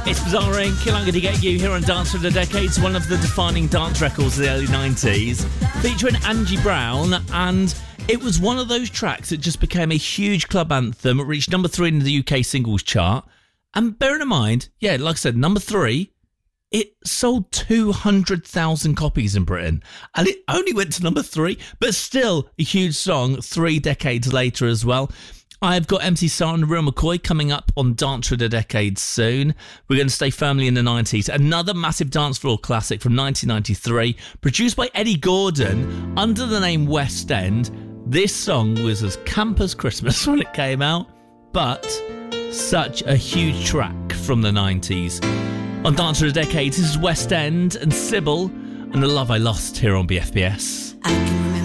It's Bizarre Inc. I'm going to get you here on Dance for the Decades, one of the defining dance records of the early 90s, featuring Angie Brown, and it was one of those tracks that just became a huge club anthem. It reached number 3 in the UK singles chart, and bearing in mind, yeah, like I said, number 3, it sold 200,000 copies in Britain, and it only went to number 3, but still a huge song 3 decades later as well. I've got MC Sar and Real McCoy coming up on Dance for the Decades soon. We're going to stay firmly in the 90s. Another massive dance floor classic from 1993, produced by Eddie Gordon under the name West End. This song was as camp as Christmas when it came out, but such a huge track from the 90s. On Dance for the Decades, this is West End and Sybil and The Love I Lost here on BFBS.